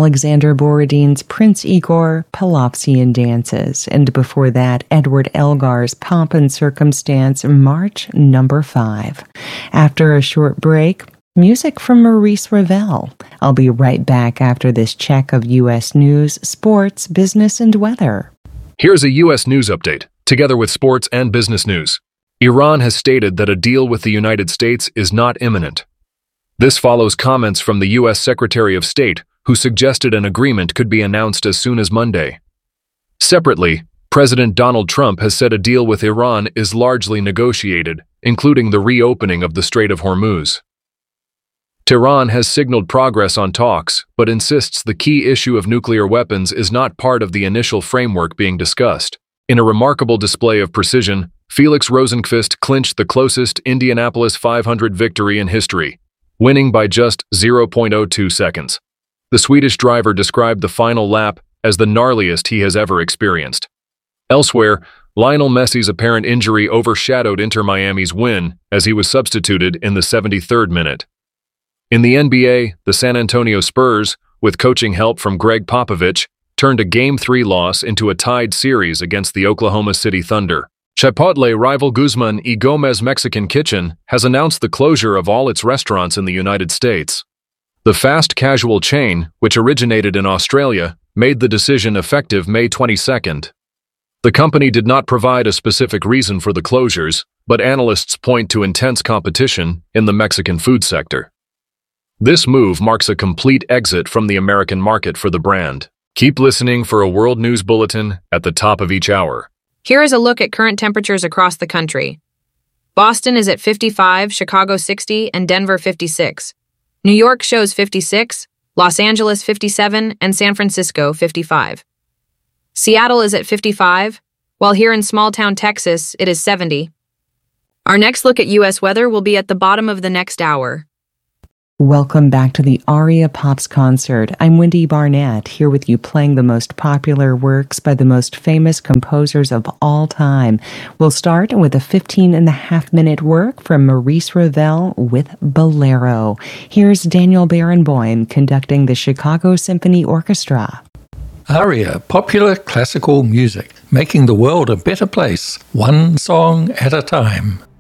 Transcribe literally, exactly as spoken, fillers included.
Alexander Borodin's Prince Igor Pavlovsian dances, and before that, Edward Elgar's Pomp and Circumstance, March number five. After a short break, music from Maurice Ravel. I'll be right back after this check of U S news, sports, business, and weather. Here's a U S news update, together with sports and business news. Iran has stated that a deal with the United States is not imminent. This follows comments from the U S Secretary of State, who suggested an agreement could be announced as soon as Monday. Separately, President Donald Trump has said a deal with Iran is largely negotiated, including the reopening of the Strait of Hormuz. Tehran has signaled progress on talks, but insists the key issue of nuclear weapons is not part of the initial framework being discussed. In a remarkable display of precision, Felix Rosenqvist clinched the closest Indianapolis five hundred victory in history, winning by just zero point zero two seconds. The Swedish driver described the final lap as the gnarliest he has ever experienced. Elsewhere, Lionel Messi's apparent injury overshadowed Inter Miami's win as he was substituted in the seventy-third minute. In the N B A, the San Antonio Spurs, with coaching help from Greg Popovich, turned a Game three loss into a tied series against the Oklahoma City Thunder. Chipotle rival Guzman y Gomez Mexican Kitchen has announced the closure of all its restaurants in the United States. The fast casual chain, which originated in Australia, made the decision effective May twenty-second. The company did not provide a specific reason for the closures, but analysts point to intense competition in the Mexican food sector. This move marks a complete exit from the American market for the brand. Keep listening for a World News Bulletin at the top of each hour. Here is a look at current temperatures across the country. Boston is at fifty-five, Chicago sixty, and Denver fifty-six. New York shows fifty-six, Los Angeles fifty-seven, and San Francisco fifty-five. Seattle is at fifty-five, while here in small-town Texas, it is seventy. Our next look at U S weather will be at the bottom of the next hour. Welcome back to the Aria Pops concert. I'm Wendy Barnett, here with you playing the most popular works by the most famous composers of all time. We'll start with a fifteen and a half minute work from Maurice Ravel with Bolero. Here's Daniel Barenboim conducting the Chicago Symphony Orchestra. Aria, popular classical music, making the world a better place, one song at a time.